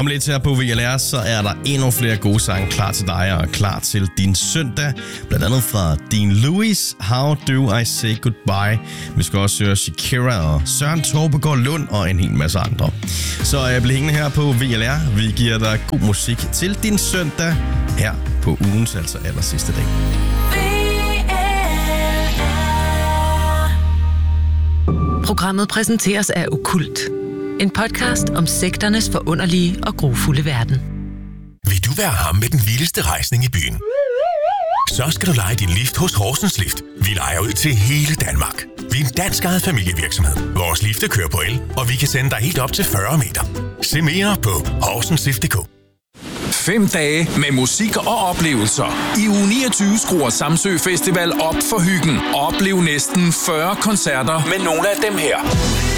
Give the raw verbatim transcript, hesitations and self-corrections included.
Om lidt her på V L R, så er der endnu flere gode sange klar til dig og klar til din søndag. Blandt andet fra Dean Lewis, How Do I Say Goodbye. Vi skal også høre Shakira og Søren Torpegaard Lund og en hel masse andre. Så jeg bliver hængende her på V L R. Vi giver dig god musik til din søndag her på ugens, altså aller sidste dag. Programmet præsenteres af Okkult. En podcast om sekternes forunderlige og grufulde verden. Vil du være ham med den vildeste rejsning i byen? Så skal du leje din lift hos Horsens Lift. Vi lejer ud til hele Danmark. Vi er en dansk ejet familievirksomhed. Vores lifte kører på el, og vi kan sende dig helt op til fyrre meter. Se mere på horsens lift punktum d k. Fem dage med musik og oplevelser. I uge niogtyve skruer Samsø Festival op for hyggen. Oplev næsten fyrre koncerter med nogle af dem her.